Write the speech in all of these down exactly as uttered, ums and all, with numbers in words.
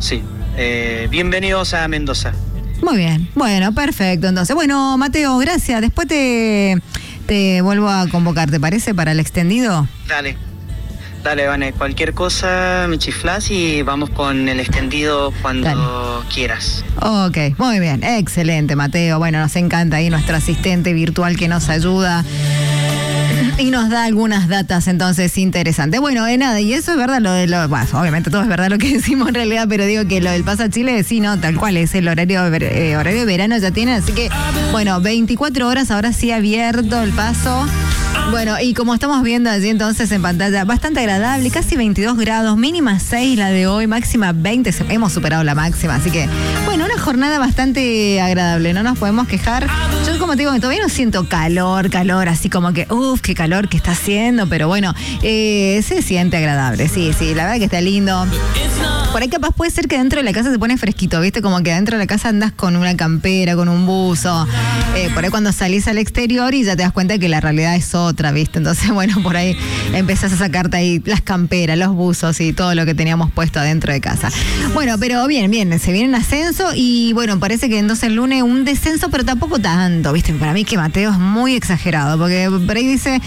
sí. Eh, bienvenidos a Mendoza. Muy bien, bueno, perfecto. Entonces, bueno, Mateo, gracias. Después te, te vuelvo a convocar, ¿te parece? Para el extendido. Dale. Dale, Vane, cualquier cosa me chiflás y vamos con el extendido cuando Dale. quieras. Ok, muy bien, excelente, Mateo. Bueno, nos encanta ahí nuestro asistente virtual que nos ayuda y nos da algunas datas entonces interesantes. Bueno, de nada, y eso es verdad, lo de lo, bueno, obviamente todo es verdad lo que decimos en realidad, pero digo que lo del Pasa Chile, sí, no, tal cual, es el horario, eh, horario de verano ya tienen, así que, bueno, veinticuatro horas, ahora sí abierto el paso. Bueno, y como estamos viendo allí entonces en pantalla, bastante agradable, casi veintidós grados, mínima seis la de hoy, máxima veinte, hemos superado la máxima, así que, bueno, una jornada bastante agradable, no nos podemos quejar. Yo, como te digo, todavía no siento calor, calor, así como que, uff, qué calor que está haciendo, pero bueno, eh, se siente agradable, sí, sí, la verdad que está lindo. Por ahí capaz puede ser que dentro de la casa se pone fresquito, ¿viste? Como que dentro de la casa andas con una campera, con un buzo, eh, por ahí cuando salís al exterior y ya te das cuenta que la realidad es otra, ¿viste? Entonces, bueno, por ahí empezás a sacarte ahí las camperas, los buzos y todo lo que teníamos puesto adentro de casa. Bueno, pero bien, bien, se viene en ascenso y bueno, parece que entonces el lunes un descenso, pero tampoco tanto, ¿viste? Para mí que Mateo es muy exagerado, porque por ahí dice...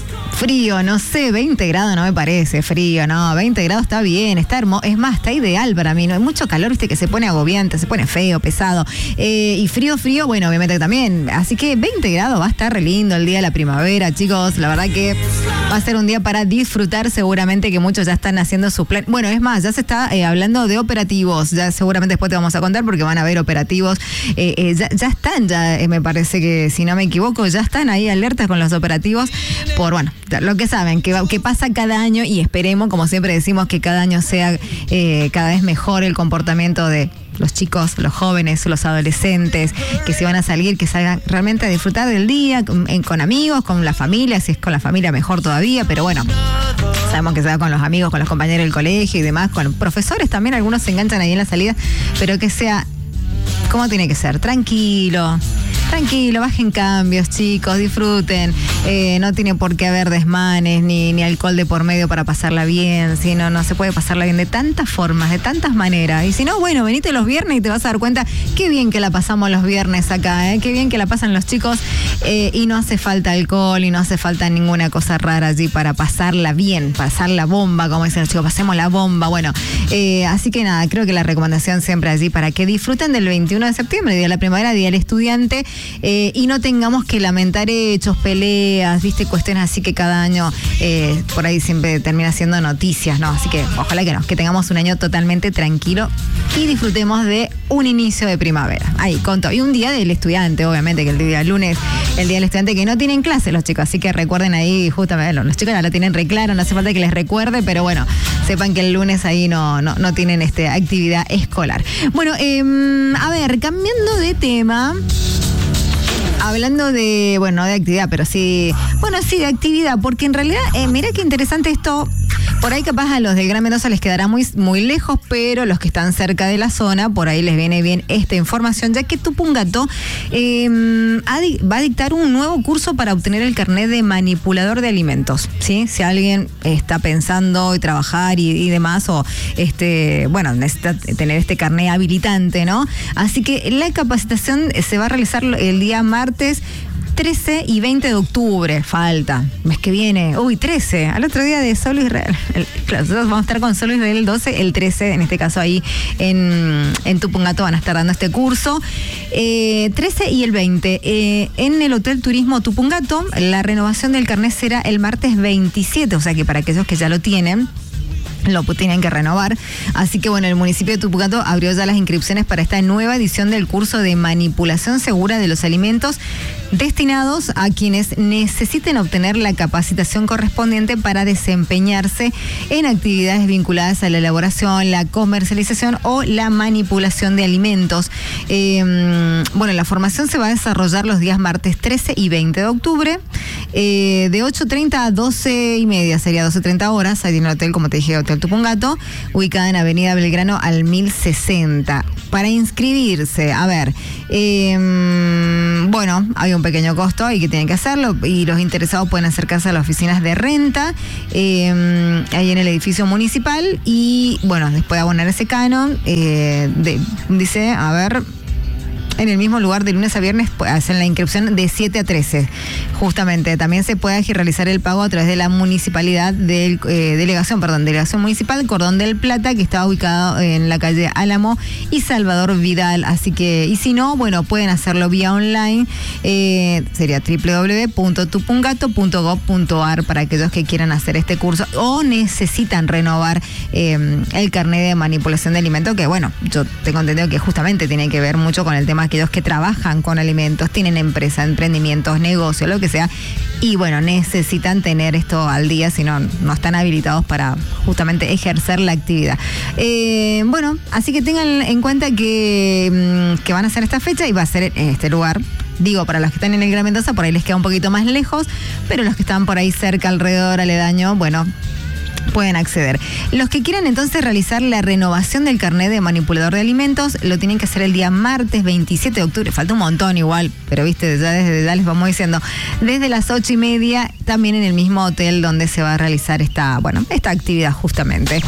Frío, no sé, veinte grados no me parece frío, no, veinte grados está bien, está hermoso, es más, está ideal para mí, no hay mucho calor, viste, que se pone agobiante, se pone feo, pesado, eh, y frío, frío, bueno, obviamente también, así que veinte grados va a estar re lindo el día de la primavera, chicos, la verdad que va a ser un día para disfrutar, seguramente que muchos ya están haciendo su plan, bueno, es más, ya se está eh, hablando de operativos, ya seguramente después te vamos a contar porque van a haber operativos, eh, eh, ya, ya están, ya eh, me parece que, si no me equivoco, ya están ahí alertas con los operativos, por, bueno, lo que saben, que, que pasa cada año y esperemos, como siempre decimos, que cada año sea eh, cada vez mejor el comportamiento de los chicos, los jóvenes, los adolescentes, que si van a salir, que salgan realmente a disfrutar del día, con, con amigos, con la familia, si es con la familia mejor todavía, pero bueno, sabemos que se va con los amigos, con los compañeros del colegio y demás, con profesores también, algunos se enganchan ahí en la salida, pero que sea, ¿cómo tiene que ser? Tranquilo. Tranquilo, bajen cambios, chicos, disfruten. Eh, no tiene por qué haber desmanes ni, ni alcohol de por medio para pasarla bien. Sino, no se puede pasarla bien de tantas formas, de tantas maneras. Y si no, bueno, venite los viernes y te vas a dar cuenta qué bien que la pasamos los viernes acá, ¿eh? Qué bien que la pasan los chicos. Eh, y no hace falta alcohol y no hace falta ninguna cosa rara allí para pasarla bien, pasar la bomba, como dicen los chicos, pasemos la bomba. Bueno, eh, así que nada, creo que la recomendación siempre allí para que disfruten del veintiuno de septiembre, día de la primavera, día del estudiante. Eh, y no tengamos que lamentar hechos, peleas, viste, cuestiones así que cada año eh, por ahí siempre termina siendo noticias, ¿no? Así que ojalá que no, que tengamos un año totalmente tranquilo y disfrutemos de un inicio de primavera. Ahí, con todo. Y un día del estudiante, obviamente, que el día lunes, el día del estudiante, que no tienen clase los chicos, así que recuerden ahí, justamente, los chicos ya lo tienen re claro, no hace falta que les recuerde, pero bueno, sepan que el lunes ahí no, no, no tienen este, actividad escolar. Bueno, eh, a ver, cambiando de tema... Hablando de, bueno, no de actividad, pero sí, bueno, sí, de actividad, porque en realidad, eh, mira qué interesante esto, por ahí capaz a los del Gran Mendoza les quedará muy, muy lejos, pero los que están cerca de la zona, por ahí les viene bien esta información, ya que Tupungato eh, va a dictar un nuevo curso para obtener el carnet de manipulador de alimentos, ¿sí? Si alguien está pensando y trabajar y, y demás, o este, bueno, necesita tener este carnet habilitante, ¿no? Así que la capacitación se va a realizar el día martes trece y veinte de octubre, falta, mes que viene, uy, trece, al otro día de Solo Israel, el, claro, nosotros vamos a estar con Solo Israel el doce, el trece, en este caso ahí en, en Tupungato van a estar dando este curso, eh, trece y el veinte, eh, en el Hotel Turismo Tupungato, la renovación del carnet será el martes veintisiete, o sea que para aquellos que ya lo tienen, lo tienen que renovar. Así que bueno, el municipio de Tupungato abrió ya las inscripciones para esta nueva edición del curso de manipulación segura de los alimentos destinados a quienes necesiten obtener la capacitación correspondiente para desempeñarse en actividades vinculadas a la elaboración, la comercialización o la manipulación de alimentos. Eh, bueno, la formación se va a desarrollar los días martes trece y veinte de octubre, eh, de ocho treinta a doce y media, sería doce treinta horas, ahí en el hotel, como te dije, Hotel Tupungato, ubicada en Avenida Belgrano al mil sesenta. Para inscribirse, a ver, eh, bueno, hay un pequeño costo y que tienen que hacerlo, y los interesados pueden acercarse a las oficinas de renta eh, ahí en el edificio municipal y bueno, después de abonar ese canon, eh, de, dice, a ver, en el mismo lugar de lunes a viernes hacen la inscripción de siete a trece. Justamente, también se puede realizar el pago a través de la municipalidad, del, eh, delegación, perdón, delegación municipal Cordón del Plata, que está ubicado en la calle Álamo y Salvador Vidal. Así que, y si no, bueno, pueden hacerlo vía online, eh, sería doble u doble u doble u punto tupungato punto gob punto ar para aquellos que quieran hacer este curso o necesitan renovar eh, el carnet de manipulación de alimentos, que bueno, yo tengo entendido que justamente tiene que ver mucho con el tema aquellos que trabajan con alimentos, tienen empresa, emprendimientos, negocios, lo que sea, y bueno, necesitan tener esto al día, si no, no están habilitados para justamente ejercer la actividad. Eh, bueno, así que tengan en cuenta que, que van a hacer esta fecha y va a ser en este lugar. Digo, para los que están en el Gran Mendoza, por ahí les queda un poquito más lejos, pero los que están por ahí cerca, alrededor, aledaño, bueno, pueden acceder. Los que quieran entonces realizar la renovación del carnet de manipulador de alimentos, lo tienen que hacer el día martes veintisiete de octubre. Falta un montón igual, pero viste, ya desde ya les vamos diciendo. Desde las ocho y media, también en el mismo hotel donde se va a realizar esta, bueno, esta actividad justamente.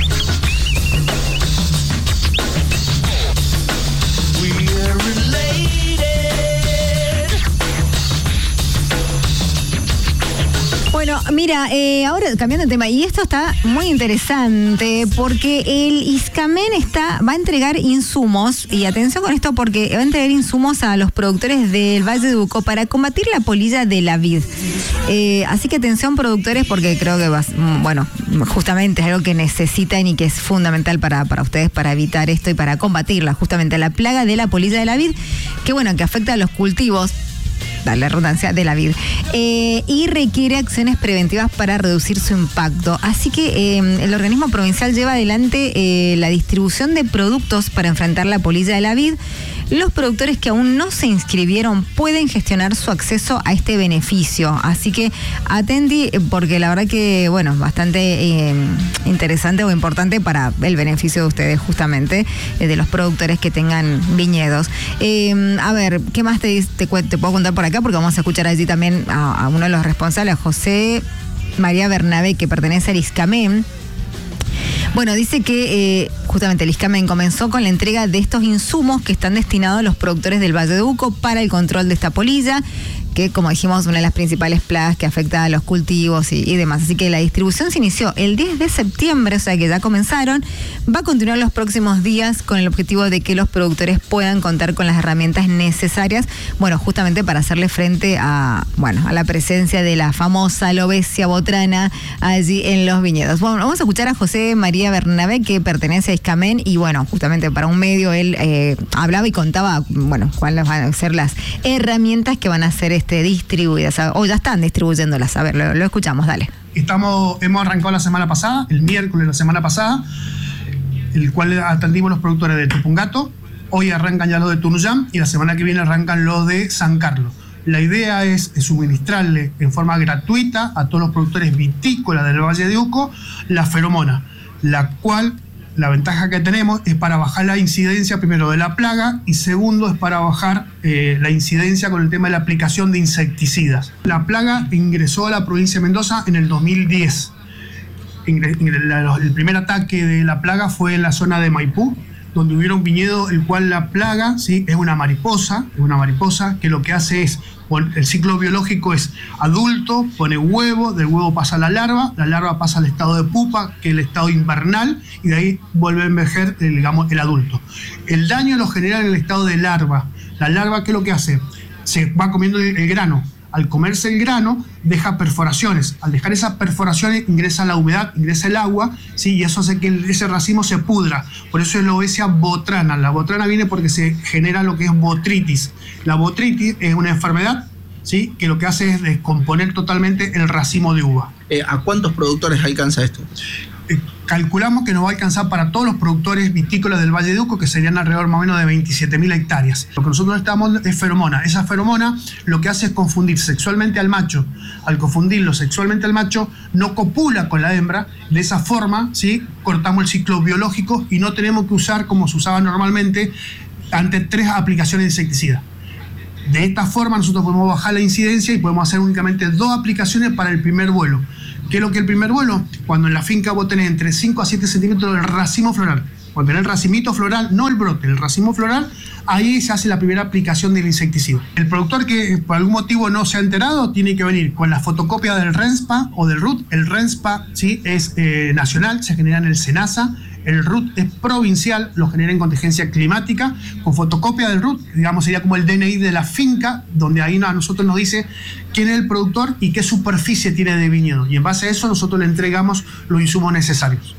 Bueno, mira, eh, ahora cambiando de tema, y esto está muy interesante porque el ISCAMEN está, va a entregar insumos, y atención con esto porque va a entregar insumos a los productores del Valle de Uco para combatir la polilla de la vid. Eh, así que atención productores, porque creo que va, bueno, justamente es algo que necesitan y que es fundamental para, para ustedes para evitar esto y para combatirla, justamente la plaga de la polilla de la vid, que bueno, que afecta a los cultivos, la redundancia, de la vid, eh, y requiere acciones preventivas para reducir su impacto. Así que eh, el organismo provincial lleva adelante eh, la distribución de productos para enfrentar la polilla de la vid. Los productores que aún no se inscribieron pueden gestionar su acceso a este beneficio. Así que atendí, porque la verdad que, bueno, bastante eh, interesante o importante para el beneficio de ustedes, justamente, eh, de los productores que tengan viñedos. Eh, a ver, ¿qué más te, te, te puedo contar por acá? Porque vamos a escuchar allí también a, a uno de los responsables, a José María Bernabé, que pertenece al ISCAMEN. Bueno, dice que eh, justamente el ISCAMEN comenzó con la entrega de estos insumos que están destinados a los productores del Valle de Uco para el control de esta polilla, que, como dijimos, una de las principales plagas que afecta a los cultivos y, y demás. Así que la distribución se inició el diez de septiembre, o sea que ya comenzaron. Va a continuar los próximos días con el objetivo de que los productores puedan contar con las herramientas necesarias, bueno, justamente para hacerle frente a, bueno, a la presencia de la famosa alobesia botrana allí en los viñedos. Bueno, vamos a escuchar a José María Bernabé, que pertenece a ISCAMEN, y bueno, justamente para un medio él eh, hablaba y contaba, bueno, cuáles van a ser las herramientas que van a ser este, distribuidas, o ya están distribuyéndolas. A ver, lo, lo escuchamos, dale. Estamos, hemos arrancado la semana pasada, el miércoles de la semana pasada, el cual atendimos los productores de Tupungato. Hoy arrancan ya los de Tunuyán y la semana que viene arrancan los de San Carlos. La idea es, es suministrarle en forma gratuita a todos los productores vitícolas del Valle de Uco la feromona, la cual, la ventaja que tenemos es para bajar la incidencia primero de la plaga y segundo es para bajar eh, la incidencia con el tema de la aplicación de insecticidas. La plaga ingresó a la provincia de Mendoza en el dos mil diez. El primer ataque de la plaga fue en la zona de Maipú, donde hubiera un viñedo, el cual la plaga, ¿sí?, es una mariposa, es una mariposa que lo que hace es, el ciclo biológico es adulto, pone huevo, del huevo pasa a la larva, la larva pasa al estado de pupa, que es el estado invernal, y de ahí vuelve a emerger, digamos, el adulto. El daño lo genera en el estado de larva. La larva, ¿qué es lo que hace? Se va comiendo el, el grano. Al comerse el grano, deja perforaciones. Al dejar esas perforaciones, ingresa la humedad, ingresa el agua, ¿sí? Y eso hace que ese racimo se pudra. Por eso es la alobesia botrana. La botrana viene porque se genera lo que es botritis. La botritis es una enfermedad, ¿sí?, que lo que hace es descomponer totalmente el racimo de uva. Eh, ¿A cuántos productores alcanza esto? Eh, calculamos que nos va a alcanzar para todos los productores vitícolas del Valle de Uco, que serían alrededor más o menos de veintisiete mil hectáreas. Lo que nosotros estamos es feromona. Esa feromona lo que hace es confundir sexualmente al macho. Al confundirlo sexualmente al macho, no copula con la hembra. De esa forma, ¿sí?, cortamos el ciclo biológico y no tenemos que usar, como se usaba normalmente, ante tres aplicaciones de insecticida. De esta forma nosotros podemos bajar la incidencia y podemos hacer únicamente dos aplicaciones para el primer vuelo. ¿Qué es lo que es el primer vuelo? Cuando en la finca vos tenés entre cinco a siete centímetros del racimo floral. Cuando tenés el racimito floral, no el brote, el racimo floral, ahí se hace la primera aplicación del insecticida. El productor que por algún motivo no se ha enterado tiene que venir con la fotocopia del RENSPA o del R U T. El RENSPA, ¿sí?, es eh, nacional, se genera en el SENASA. El R U T es provincial, lo genera en contingencia climática. Con fotocopia del R U T, digamos, sería como el D N I de la finca, donde ahí a nosotros nos dice quién es el productor y qué superficie tiene de viñedo. Y en base a eso nosotros le entregamos los insumos necesarios.